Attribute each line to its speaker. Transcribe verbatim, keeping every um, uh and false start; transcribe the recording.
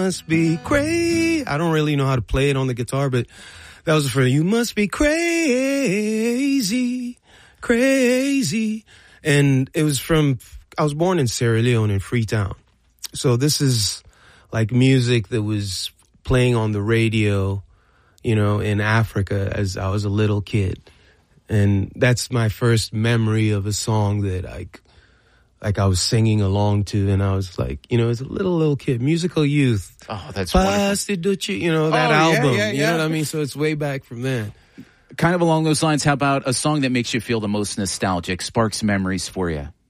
Speaker 1: Must be crazy. I don't really know how to play it on the guitar, but that was for You Must Be Crazy, Crazy. And it was from, I was born in Sierra Leone in Freetown. So this is like music that was playing on the radio, you know, in Africa as I was a little kid. And that's my first memory of a song that I, like I was singing along to, and I was like, you know, as a little, little kid, musical youth.
Speaker 2: Oh, that's wonderful.
Speaker 1: You know, that
Speaker 2: oh,
Speaker 1: album,
Speaker 2: yeah, yeah, yeah.
Speaker 1: you know what I mean? So it's way back from then.
Speaker 2: Kind of along those lines, how about a song that makes you feel the most nostalgic, sparks memories for you?